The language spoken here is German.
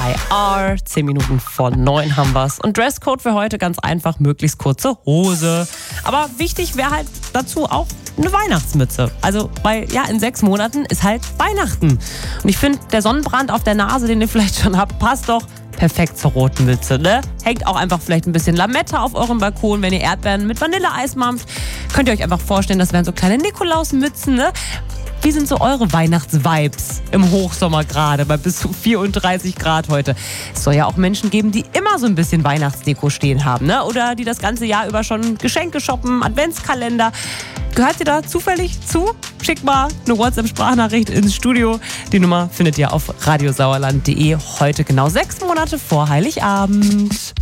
IR. 10 Minuten vor 9 haben wir's. Und Dresscode für heute ganz einfach, möglichst kurze Hose. Aber wichtig wäre halt dazu auch eine Weihnachtsmütze. Also, weil ja, in 6 Monaten ist halt Weihnachten. Und ich finde, der Sonnenbrand auf der Nase, den ihr vielleicht schon habt, passt doch perfekt zur roten Mütze, ne? Hängt auch einfach vielleicht ein bisschen Lametta auf eurem Balkon, wenn ihr Erdbeeren mit Vanilleeis mampft. Könnt ihr euch einfach vorstellen, das wären so kleine Nikolausmützen, ne? Wie sind so eure Weihnachtsvibes im Hochsommer gerade, bei bis zu 34 Grad heute? Es soll ja auch Menschen geben, die immer so ein bisschen Weihnachtsdeko stehen haben, ne? Oder die das ganze Jahr über schon Geschenke shoppen, Adventskalender. Gehört ihr da zufällig zu? Schickt mal eine WhatsApp-Sprachnachricht ins Studio. Die Nummer findet ihr auf radiosauerland.de. Heute genau 6 Monate vor Heiligabend.